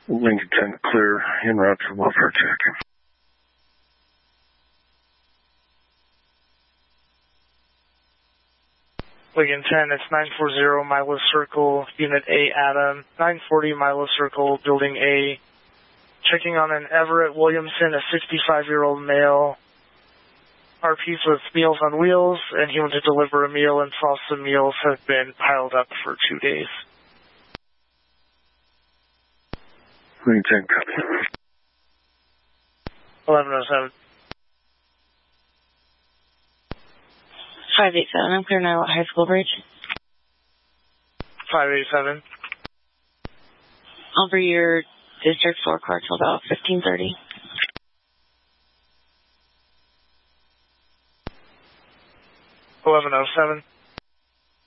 Lincoln 10 clear, en route for welfare check. Lincoln 10, it's 940 Milo Circle, Unit A Adam, 940 Milo Circle, Building A. Checking on an Everett Williamson, a 65-year-old male. RP's with Meals on Wheels, and he went to deliver a meal, and saw some meals have been piled up for 2 days. Lincoln 10, copy. 1107. 587, I'm clear now at High School Bridge. 587. Over your District 4 car till about 15:30. 1107.